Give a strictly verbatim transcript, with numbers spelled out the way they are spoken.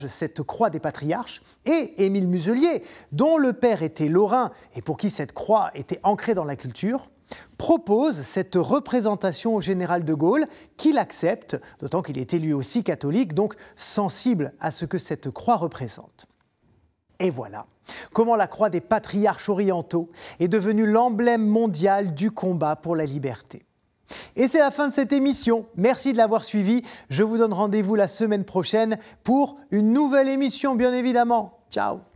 cette croix des patriarches, et Émile Muselier, dont le père était lorrain et pour qui cette croix était ancrée dans la culture, propose cette représentation au général de Gaulle, qu'il accepte, d'autant qu'il était lui aussi catholique, donc sensible à ce que cette croix représente. Et voilà comment la croix des patriarches orientaux est devenue l'emblème mondial du combat pour la liberté. Et c'est la fin de cette émission. Merci de l'avoir suivi. Je vous donne rendez-vous la semaine prochaine pour une nouvelle émission, bien évidemment. Ciao.